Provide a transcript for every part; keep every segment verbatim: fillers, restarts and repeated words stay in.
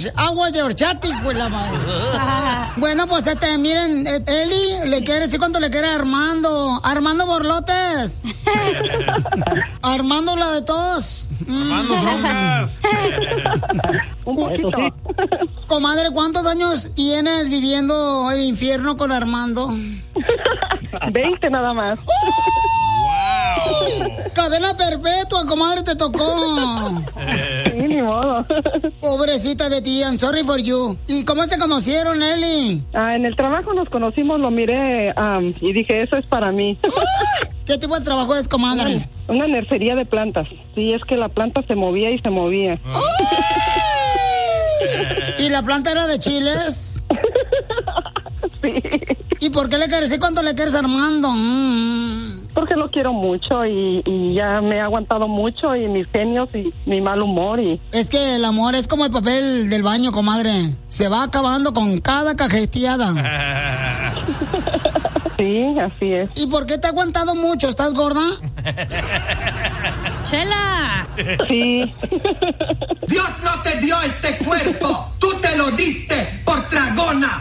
las aguas de horchata, pues la madre. Bueno, pues este, miren, Eli le quiere decir cuánto le quiere a Armando. Armando Borlotes. Armando la de tos. Armando Broncas. Un poquito. Comadre, ¿cuántos años tienes viviendo el infierno con Armando? veinte nada más. ¡Oh! Cadena perpetua, comadre, te tocó. Sí, ni modo. Pobrecita de ti, I'm sorry for you. ¿Y cómo se conocieron, Eli? Ah, en el trabajo nos conocimos, lo miré um, y dije, eso es para mí. ¿Qué tipo de trabajo es, comadre? Una, una nercería de plantas. Sí, es que la planta se movía y se movía. ¿Y la planta era de chiles? Sí. ¿Y por qué le quieres decir cuánto le quieres a Armando? Mm. Porque lo quiero mucho y, y ya me he aguantado mucho y mis genios y mi mal humor. Y es que el amor es como el papel del baño, comadre. Se va acabando con cada cajeteada. Sí, así es. ¿Y por qué te ha aguantado mucho? ¿Estás gorda? ¡Chela! Sí. Dios no te dio este cuerpo. Tú te lo diste por tragona.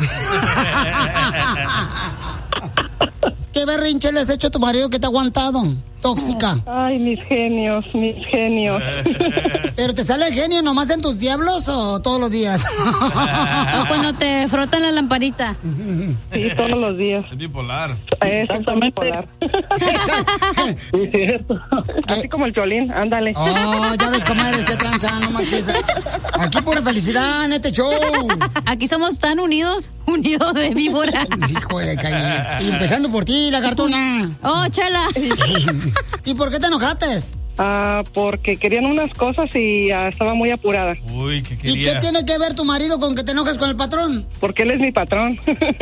¿Qué berrinche le has hecho a tu marido que te ha aguantado? Tóxica. Ay, mis genios, mis genios. ¿Pero te sale el genio nomás en tus diablos o todos los días? O cuando te frotan la lamparita. Sí, todos los días. Es bipolar. Exactamente. Bipolar. Sí, cierto. Así como el Piolín, ándale. Oh, ya ves, comadre, qué tranza, no manches. Aquí pura felicidad en este show. Aquí somos tan unidos, unidos de víbora. Hijo de calle. Y empezando por ti, lagartona. Oh, Chela. ¿Y por qué te enojaste? Ah, porque querían unas cosas y ah, estaba muy apurada. Uy, ¿qué ¿Y quería? qué tiene que ver tu marido con que te enojes con el patrón? Porque él es mi patrón.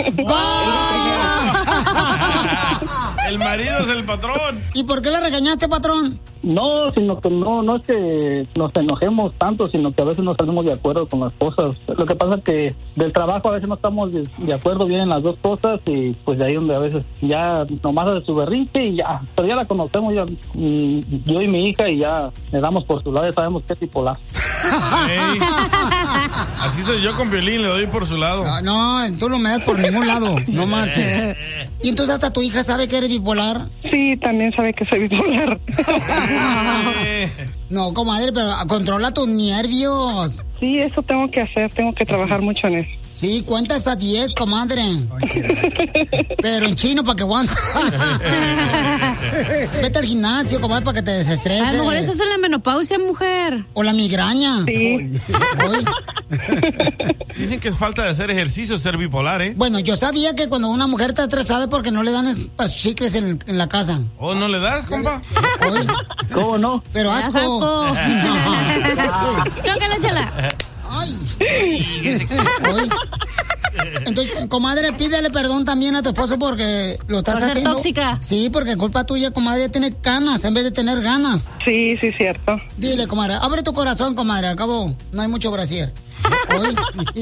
El marido es el patrón. ¿Y por qué le regañaste, patrón? No, sino que no, no es que nos enojemos tanto, sino que a veces no salimos de acuerdo con las cosas. Lo que pasa es que del trabajo a veces no estamos de, de acuerdo bien en las dos cosas y pues de ahí donde a veces ya nomás hace su berrinche y ya, pero ya la conocemos ya, y yo y mi hija y ya le damos por su lado, ya sabemos qué tipo la. Hey. Así soy yo con Piolín, le doy por su lado. No, no, tú no me das por ningún lado, no marches. ¿Y entonces hasta tu hija sabe que eres bipolar? Sí, también sabe que soy bipolar. No, comadre, pero controla tus nervios. Sí, eso tengo que hacer, tengo que trabajar mucho en eso. Sí, cuenta hasta diez, comadre. Pero en chino para que aguante. Vete al gimnasio, comadre, para que te desestreses. A lo mejor eso es la menopausia, mujer. O la migraña. Sí. Hoy. Dicen que es falta de hacer ejercicio ser bipolar, ¿eh? Bueno, yo sabía que cuando una mujer está estresada es porque no le dan es- pues, chicles en, en la casa. ¿O no le das, compa? Hoy. ¿Cómo no? Pero asco. Chócala, Chela. Ay. Hoy. Entonces, comadre, pídele perdón también a tu esposo porque lo estás Por ser haciendo. tóxica. Sí, porque culpa tuya, comadre, tiene canas en vez de tener ganas. Sí, sí, cierto. Dile, comadre, abre tu corazón, comadre, acabó. No hay mucho brasier. Hoy.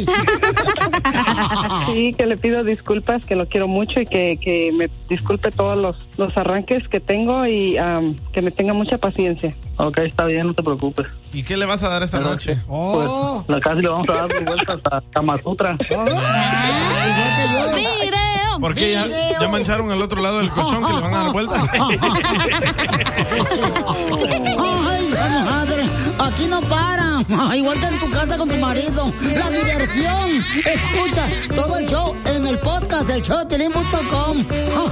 Sí, que le pido disculpas, que lo quiero mucho y que, que me disculpe todos los, los arranques que tengo y um, que me tenga mucha paciencia. Ok, está bien, no te preocupes. ¿Y qué le vas a dar esta noche? Oh. Pues la casi le vamos a dar vueltas a Kama Sutra. Oh. Igual que yo. ¡Video! Porque ya, ya mancharon el otro lado del colchón que le van a dar vuelta. Ay, comadre, aquí no para. Igual que en tu casa con tu marido. La diversión. Escucha todo el show en el podcast, el show de Piolín punto com.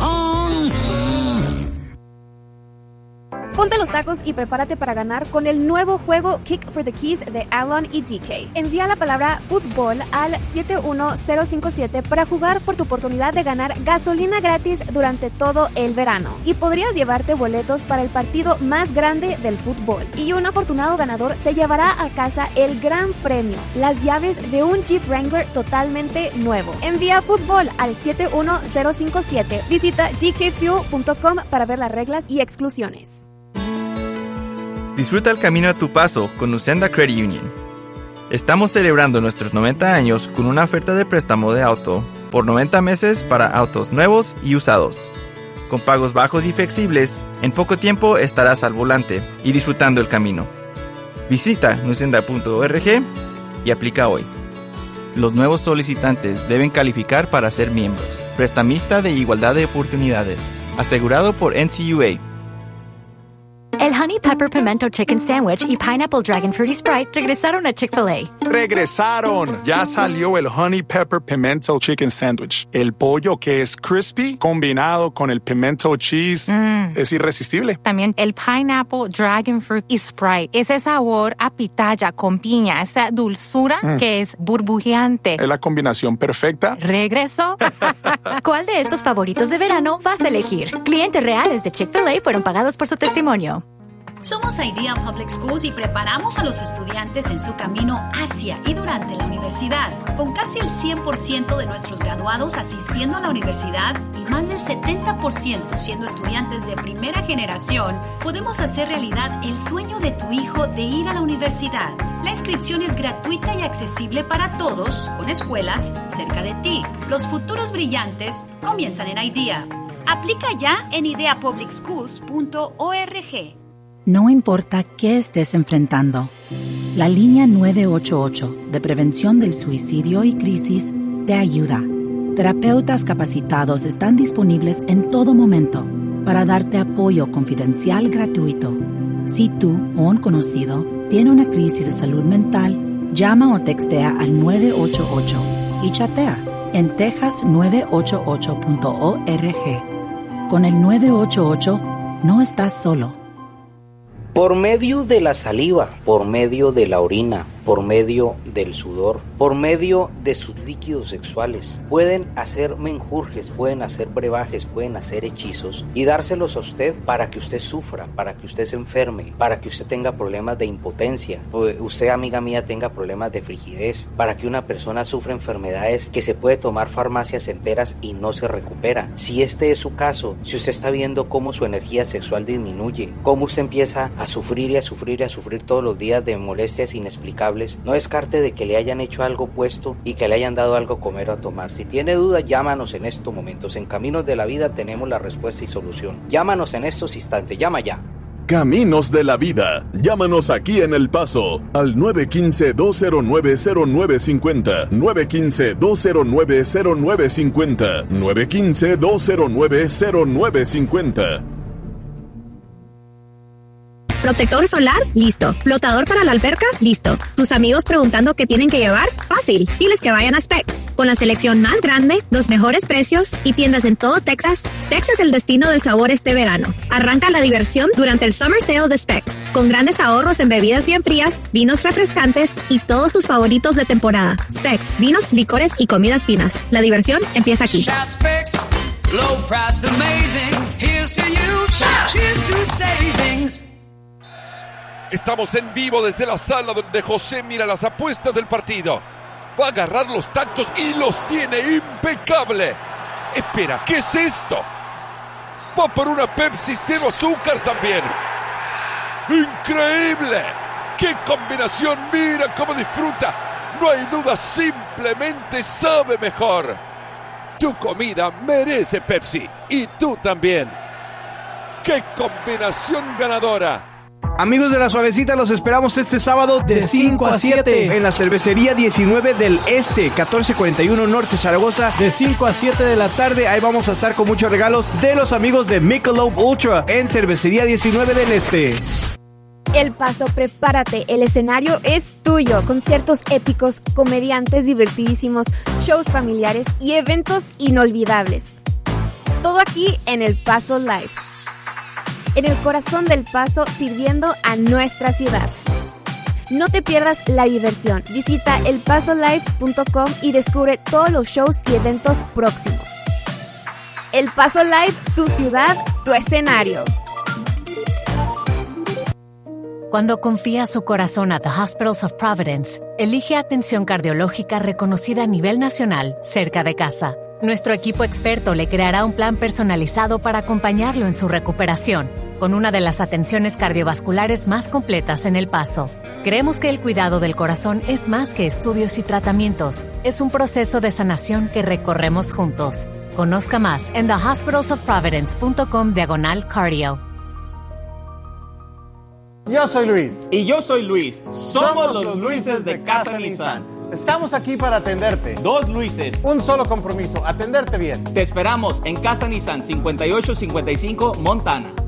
Ponte los tacos y prepárate para ganar con el nuevo juego Kick for the Keys de Alon y D K. Envía la palabra fútbol al siete uno cero cinco siete para jugar por tu oportunidad de ganar gasolina gratis durante todo el verano. Y podrías llevarte boletos para el partido más grande del fútbol. Y un afortunado ganador se llevará a casa el gran premio, las llaves de un Jeep Wrangler totalmente nuevo. Envía fútbol al siete uno cero cinco siete. Visita d k fuel punto com para ver las reglas y exclusiones. Disfruta el camino a tu paso con Nucenda Credit Union. Estamos celebrando nuestros noventa años con una oferta de préstamo de auto por noventa meses para autos nuevos y usados. Con pagos bajos y flexibles, en poco tiempo estarás al volante y disfrutando el camino. Visita nucenda punto org y aplica hoy. Los nuevos solicitantes deben calificar para ser miembros. Prestamista de igualdad de oportunidades. Asegurado por N C U A. El Honey Pepper Pimento Chicken Sandwich y Pineapple Dragon Fruity Sprite regresaron a Chick-fil-A. ¡Regresaron! Ya salió el Honey Pepper Pimento Chicken Sandwich. El pollo que es crispy combinado con el pimento cheese mm. es irresistible. También el Pineapple Dragon Fruit y Sprite. Ese sabor a pitaya con piña, esa dulzura mm. que es burbujeante. Es la combinación perfecta. ¿Regresó? ¿Cuál de estos favoritos de verano vas a elegir? Clientes reales de Chick-fil-A fueron pagados por su testimonio. Somos Idea Public Schools y preparamos a los estudiantes en su camino hacia y durante la universidad. Con casi el cien por ciento de nuestros graduados asistiendo a la universidad y más del setenta por ciento siendo estudiantes de primera generación, podemos hacer realidad el sueño de tu hijo de ir a la universidad. La inscripción es gratuita y accesible para todos, con escuelas cerca de ti. Los futuros brillantes comienzan en Idea. Aplica ya en idea public schools punto org. No importa qué estés enfrentando, la línea nueve ocho ocho de prevención del suicidio y crisis te ayuda. Terapeutas capacitados están disponibles en todo momento para darte apoyo confidencial gratuito. Si tú o un conocido tiene una crisis de salud mental, llama o textea al nueve ocho ocho y chatea en texas nueve ocho ocho punto org. Con el nueve ocho ocho no estás solo. Por medio de la saliva, por medio de la orina, por medio del sudor, por medio de sus líquidos sexuales, pueden hacer menjurjes, pueden hacer brebajes, pueden hacer hechizos y dárselos a usted para que usted sufra, para que usted se enferme, para que usted tenga problemas de impotencia, usted, amiga mía, tenga problemas de frigidez, para que una persona sufra enfermedades que se puede tomar farmacias enteras y no se recupera. Si este es su caso, si usted está viendo cómo su energía sexual disminuye, cómo usted empieza a sufrir y a sufrir y a sufrir todos los días de molestias inexplicables, no descarte de que le hayan hecho algo puesto y que le hayan dado algo a comer o a tomar. Si tiene dudas, llámanos en estos momentos. En Caminos de la Vida tenemos la respuesta y solución. Llámanos en estos instantes. Llama ya. Caminos de la Vida. Llámanos aquí en El Paso al nueve uno cinco, dos cero nueve, cero nueve cinco cero, nueve uno cinco, dos cero nueve, cero nueve cinco cero, nueve uno cinco, dos cero nueve, cero nueve cinco cero. ¿Protector solar? Listo. ¿Flotador para la alberca? Listo. ¿Tus amigos preguntando qué tienen que llevar? Fácil. Diles que vayan a Specs. Con la selección más grande, los mejores precios y tiendas en todo Texas, Specs es el destino del sabor este verano. Arranca la diversión durante el Summer Sale de Specs, con grandes ahorros en bebidas bien frías, vinos refrescantes y todos tus favoritos de temporada. Specs, vinos, licores y comidas finas. La diversión empieza aquí. Low price amazing. Here's to you. Cheers to savings. Estamos en vivo desde la sala donde José mira las apuestas del partido. Va a agarrar los tactos y los tiene impecable. Espera, ¿qué es esto? Va por una Pepsi cero azúcar también. ¡Increíble! ¡Qué combinación! Mira cómo disfruta. No hay duda, simplemente sabe mejor. Tu comida merece Pepsi. Y tú también. ¡Qué combinación ganadora! Amigos de La Suavecita, los esperamos este sábado de cinco a siete en la Cervecería diecinueve del Este, catorce cuarenta y uno Norte Zaragoza, de cinco a siete de la tarde. Ahí vamos a estar con muchos regalos de los amigos de Michelob Ultra en Cervecería diecinueve del Este. El Paso, prepárate, el escenario es tuyo. Conciertos épicos, comediantes divertidísimos, shows familiares y eventos inolvidables. Todo aquí en El Paso Live. En el corazón del Paso, sirviendo a nuestra ciudad. No te pierdas la diversión. Visita el paso live punto com y descubre todos los shows y eventos próximos. El Paso Live, tu ciudad, tu escenario. Cuando confía su corazón a The Hospitals of Providence, elige atención cardiológica reconocida a nivel nacional cerca de casa. Nuestro equipo experto le creará un plan personalizado para acompañarlo en su recuperación, con una de las atenciones cardiovasculares más completas en El Paso. Creemos que el cuidado del corazón es más que estudios y tratamientos. Es un proceso de sanación que recorremos juntos. Conozca más en the hospitals of providence punto com diagonal cardio. Yo soy Luis. Y yo soy Luis. Somos los Luises de Casa Nissan. Estamos aquí para atenderte. Dos Luises. Un solo compromiso, atenderte bien. Te esperamos en Casa Nissan cincuenta y ocho cincuenta y cinco, Montana.